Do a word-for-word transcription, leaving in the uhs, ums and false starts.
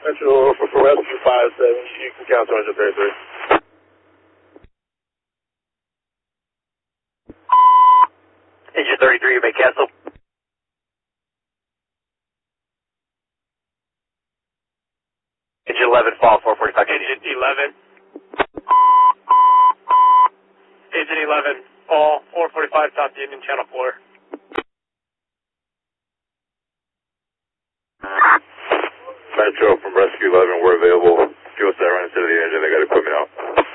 Metro for, for rescue five seven, you can count two thirty-three. Engine thirty-three, you may cancel. Engine eleven, fall four forty-five. Engine eleven. Engine eleven, fall four forty-five, South Union, Channel four. Metro from Rescue eleven, we're available. Fuel stat running to the engine, they got equipment out.